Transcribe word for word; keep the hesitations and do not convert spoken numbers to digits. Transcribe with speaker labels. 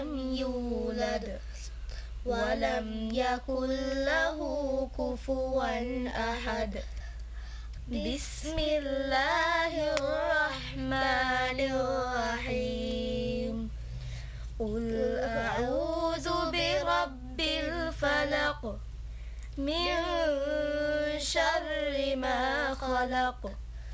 Speaker 1: ولم يولد ولم يكن له كفوا أحد. بسم الله الرحمن الرحيم. قل أعوذ برب الفلق من شر ما خلق